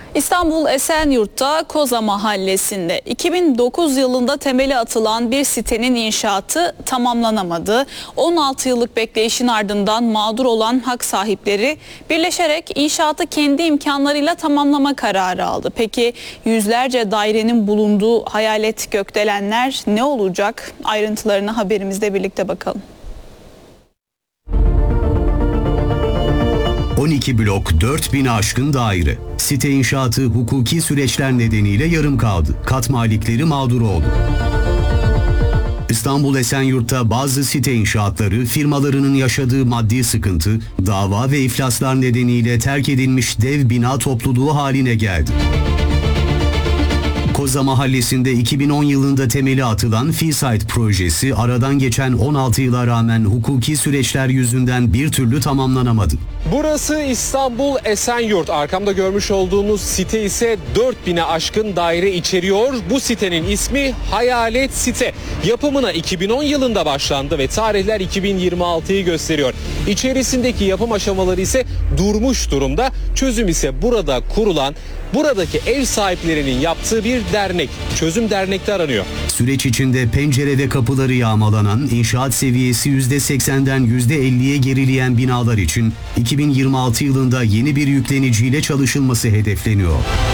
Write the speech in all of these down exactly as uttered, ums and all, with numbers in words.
İstanbul Esenyurt'ta Koza Mahallesi'nde iki bin dokuz yılında temeli atılan bir sitenin inşaatı tamamlanamadı. on altı yıllık bekleyişin ardından mağdur olan hak sahipleri birleşerek inşaatı kendi imkanlarıyla tamamlama kararı aldı. Peki yüzlerce dairenin bulunduğu hayalet gökdelenler ne olacak? Ayrıntılarına haberimizde birlikte bakalım. on iki blok, dört bini aşkın daire. Site inşaatı hukuki süreçler nedeniyle yarım kaldı. Kat malikleri mağdur oldu. İstanbul Esenyurt'ta bazı site inşaatları firmalarının yaşadığı maddi sıkıntı, dava ve iflaslar nedeniyle terk edilmiş dev bina topluluğu haline geldi. Koza Mahallesi'nde iki bin on yılında temeli atılan Feesite projesi aradan geçen on altı yıla rağmen hukuki süreçler yüzünden bir türlü tamamlanamadı. Burası İstanbul Esenyurt. Arkamda görmüş olduğunuz site ise dört bine aşkın daire içeriyor. Bu sitenin ismi Hayalet Site. Yapımına iki bin on yılında başlandı ve tarihler iki bin yirmi altıyı gösteriyor. İçerisindeki yapım aşamaları ise durmuş durumda. Çözüm ise burada kurulan, buradaki ev sahiplerinin yaptığı bir dernek. Çözüm dernekte aranıyor. Süreç içinde pencere ve kapıları yağmalanan, inşaat seviyesi yüzde seksenden yüzde elliye gerileyen binalar için iki bin yirmi altı yılında yeni bir yükleniciyle çalışılması hedefleniyor.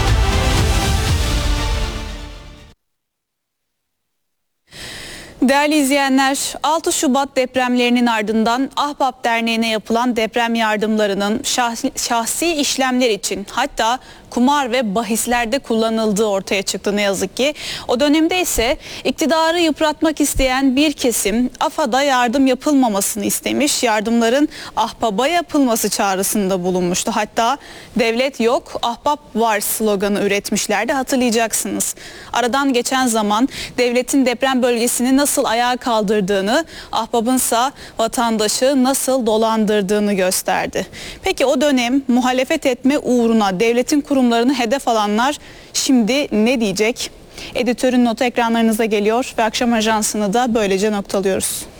Değerli izleyenler, altı Şubat depremlerinin ardından Ahbap Derneği'ne yapılan deprem yardımlarının şahsi, şahsi işlemler için, hatta kumar ve bahislerde kullanıldığı ortaya çıktı ne yazık ki. O dönemde ise iktidarı yıpratmak isteyen bir kesim AFAD'a yardım yapılmamasını istemiş, yardımların Ahbap'a yapılması çağrısında bulunmuştu. Hatta devlet yok, Ahbap var sloganı üretmişlerdi, hatırlayacaksınız. Aradan geçen zaman devletin deprem bölgesini nasıl ayağa kaldırdığını, Ahbap'ınsa vatandaşı nasıl dolandırdığını gösterdi. Peki o dönem muhalefet etme uğruna devletin kurumlarını hedef alanlar şimdi ne diyecek? Editörün notu ekranlarınıza geliyor ve akşam ajansını da böylece noktalıyoruz.